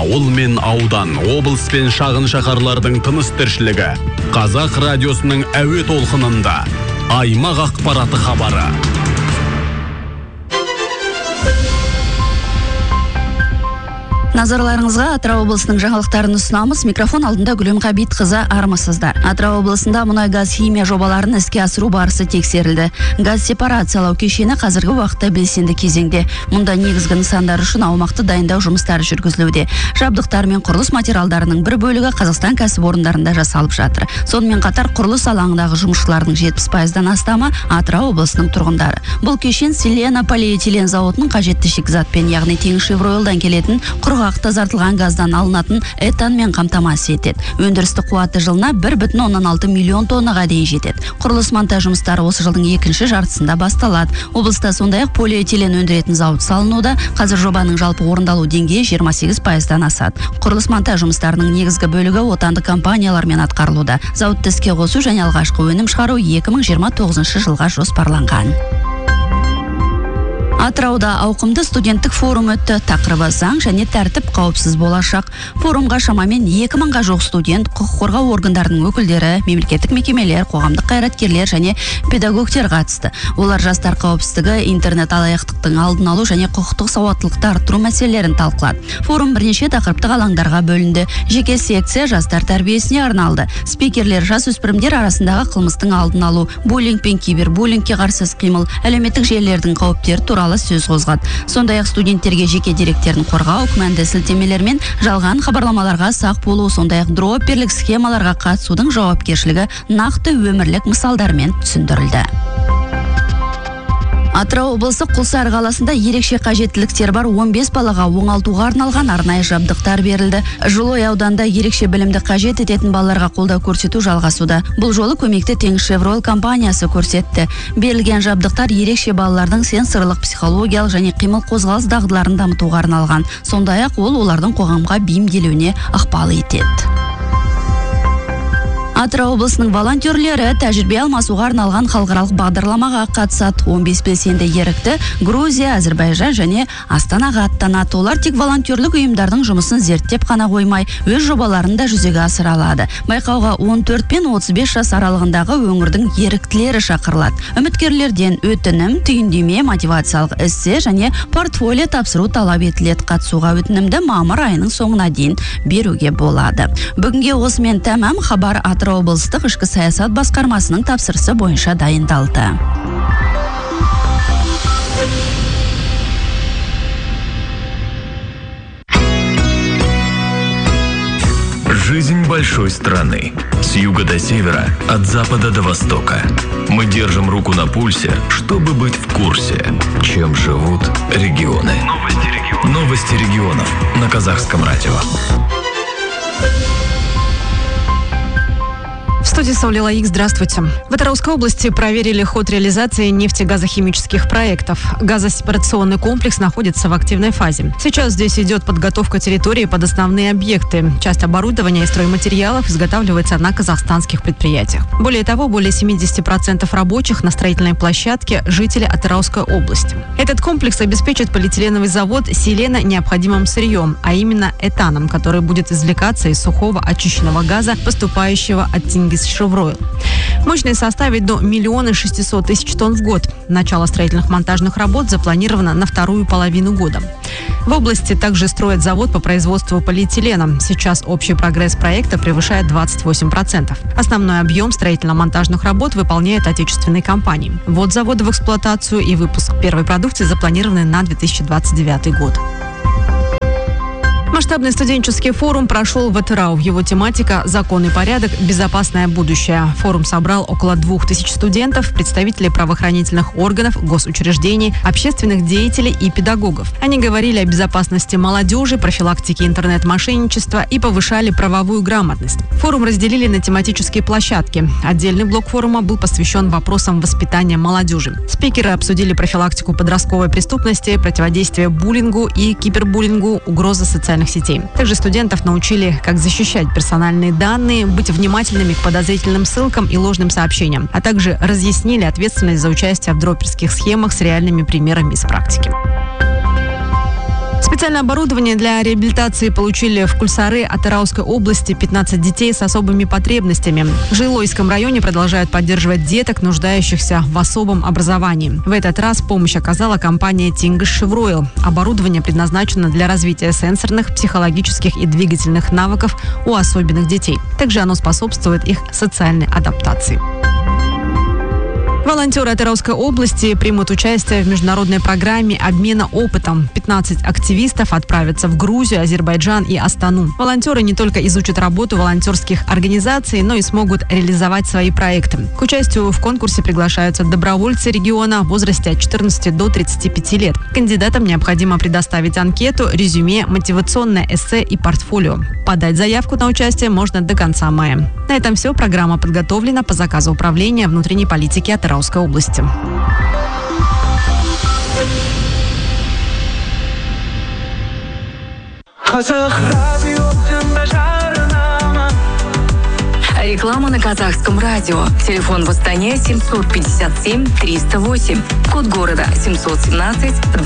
Ауыл мен аудан, облыс пен шағын шаһарлардың тыныс тіршілігі. Қазақ радиосының әуе толқынында аймақ ақпараты хабары. Назарларыңызға Атырау облысының жаңалықтарын ұсынамыз. Микрофон алдында Гүлім Ғабитқызы, армысыздар. Атырау облысында мұнай газ химия жобаларын іске асыру барысы тексерілді. Газ сепарациялау кешені қазіргі уақытта белсенді кезеңде. Мұнда негізгі нысандар үшін аумақты дайындау жұмыстары жүргізілуде. Жабдықтар мен құрылыс материалдарының бір бөлігі Қазақстан кәсіпорындарында жасалып жатыр. Сонымен қатар құрылыс алаңындағы жұмысшылардың 70%-дан астамы Атырау облысының тұрғындары. Бұл кешен Селена полиэтилен зауытының қажетті шикізатпен, яғни Теңізшевройлдан келетін құрғақ тазартылған газдан алынатын этанмен қамтамасыз етеді. Өндірістік қуаты жылына 1,6 миллион тоннаға дейін жетеді. Құрылыс монтаж жұмыстары осы жылдың екінші жартысында басталады. Облыста сондай-ақ полиэтилен өндіретін зауыт салынуда. Қазір жобаның жалпы орындалу деңгейі 28%-дан асады. Құрылыс монтаж жұмыстарының негізгі бөлігі отандық компаниялармен атқарылуда. Зауытты іске қосу және алғашқы өнім шығару 2029 жылға жоспарланған. Атырауда ауқымды студенттік форум өтті. Тақырыбы заң және тәртіп қауіпсіз болашақ. Форумға шамамен 2000-ға жоқ студент, құқық қорғау органдарының өкілдері, мемлекеттік мекемелер, қоғамдық қайраткерлер және педагогтер қатысты. Олар жастар қауіпсіздігі, интернет алаяқтықтың алдын алу және құқықтық сауаттылықты арттыру мәселелерін талқылады. Форум бірнеше тақырыптық алаңдарға бөлінді. Жеке секция жастар тәрбиесіне арналды. Спикерлер жасөспірімдер арасындағы қылмыстың алдын алу, буллинг пен кибербуллингке қарсы қимыл, әлеуметтік желілердің қауіптері туралы сөз қозғады. Сондай-ақ студенттерге жеке деректерін қорғау, күмәнді сілтемелер мен жалған хабарламаларға сақ болу, сондай-ақ дропперлік схемаларға қатысудың жауапкершілігі нақты өмірлік мысалдармен түсіндірілді. Атырау облысы Құлсары қаласында ерекше қажеттіліктер бар 15 балаға оңалтуға арналған арнайы жабдықтар берілді. Жылой ауданында ерекше білімді қажет ететін балаларға қолдау көрсету жалғасуда. Бұл жолы көмекті Теңізшевройл компаниясы көрсетті. Берілген жабдықтар ерекше балалардың сенсорлық, психологиялық және қимыл қозғалыс дағдыларын дамытуға арналған. Сондай-ақ ол олардың қоғамға бейімделуіне ықпал етеді. Атырау облысының волонтерлері тәжірибе алмасуға арналған халықаралық бағдарламаға қатысады. 15 белсенді ерікті Грузия, Әзербайжан және Астанаға аттанады. Олар тек волонтерлік ұйымдардың жұмысын зерттеп қана қоймай, өз жобаларын да жүзеге асыра алады. Байқауға 14 пен 35 жас аралығындағы өңірдің еріктілері шақырылады. Үміткерлерден өтінім, түйіндеме, мотивациялық эссе және портфолио тапсыру талап етіледі. Қатысуға өтінімді мамыр айының соңына дейін беруге болады. Бүгінге осымен тәмам. Хабар Атырау облыстық ішкі саясат басқармасының тапсырысы бойынша дайындалды. Жизнь большой страны. С юга до севера, от запада до востока. Мы держим руку на пульсе, чтобы быть в курсе, чем живут регионы. Новости регионов на Казахском радио. В студии Саулила Ик, здравствуйте. В Атырауской области проверили ход реализации нефтегазохимических проектов. Газосепарационный комплекс находится в активной фазе. Сейчас здесь идет подготовка территории под основные объекты. Часть оборудования и стройматериалов изготавливается на казахстанских предприятиях. Более того, более 70% рабочих на строительной площадке – жители Атырауской области. Этот комплекс обеспечит полиэтиленовый завод «Селена» необходимым сырьем, а именно этаном, который будет извлекаться из сухого очищенного газа, поступающего от Теңізшевройл. Мощность составит до 1 600 000 тонн в год. Начало строительных монтажных работ запланировано на вторую половину года. В области также строят завод по производству полиэтилена. Сейчас общий прогресс проекта превышает 28%. Основной объем строительно-монтажных работ выполняют отечественные компании. Ввод завода в эксплуатацию и выпуск первой продукции запланированы на 2029 год. Масштабный студенческий форум прошел в Атырау. Его тематика «Закон и порядок. Безопасное будущее». Форум собрал около 2000 студентов, представителей правоохранительных органов, госучреждений, общественных деятелей и педагогов. Они говорили о безопасности молодежи, профилактике интернет-мошенничества и повышали правовую грамотность. Форум разделили на тематические площадки. Отдельный блок форума был посвящен вопросам воспитания молодежи. Спикеры обсудили профилактику подростковой преступности, противодействие буллингу и кибербуллингу, угрозы социальных сетей. Также студентов научили, как защищать персональные данные, быть внимательными к подозрительным ссылкам и ложным сообщениям, а также разъяснили ответственность за участие в дропперских схемах с реальными примерами из практики. Специальное оборудование для реабилитации получили в Кульсары Атырауской области 15 детей с особыми потребностями. В Жилойском районе продолжают поддерживать деток, нуждающихся в особом образовании. В этот раз помощь оказала компания Тингаш Шевройл. Оборудование предназначено для развития сенсорных, психологических и двигательных навыков у особенных детей. Также оно способствует их социальной адаптации. Волонтеры Атырауской области примут участие в международной программе обмена опытом. 15 активистов отправятся в Грузию, Азербайджан и Астану. Волонтеры не только изучат работу волонтерских организаций, но и смогут реализовать свои проекты. К участию в конкурсе приглашаются добровольцы региона в возрасте от 14 до 35 лет. Кандидатам необходимо предоставить анкету, резюме, мотивационное эссе и портфолио. Подать заявку на участие можно до конца мая. На этом все. Программа подготовлена по заказу Управления внутренней политики Атырауской области. Реклама на казахском радио. Телефон в Астане 757 308. Код города 717